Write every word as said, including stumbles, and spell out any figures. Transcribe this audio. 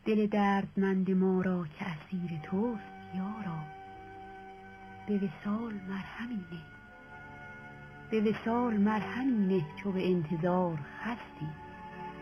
دل دردمند ما را که اسیر توست یارا، به وصال مرهمی نه، به وصال مرهمی نه چو به انتظار خستی.